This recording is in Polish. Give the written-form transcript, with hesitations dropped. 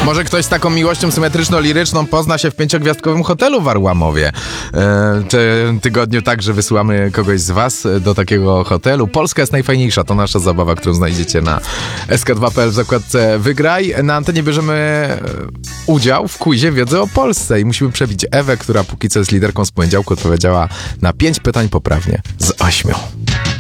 Może ktoś z taką miłością symetryczno-liryczną pozna się w 5-gwiazdkowym hotelu w Arłamowie. W tym tygodniu także wysyłamy kogoś z was do takiego hotelu. Polska jest najfajniejsza, to nasza zabawa, którą znajdziecie na sk2.pl w zakładce Wygraj. Na antenie bierzemy udział w quizie wiedzy o Polsce i musimy przebić Ewę, która póki co jest liderką z poniedziałku, odpowiedziała na 5 pytań poprawnie z 8.